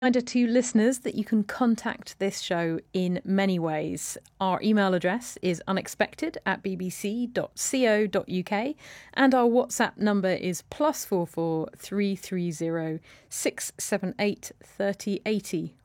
Reminder to listeners that you can contact this show in many ways. Our email address is unexpected@bbc.co.uk and our WhatsApp number is +44 330 678 3080.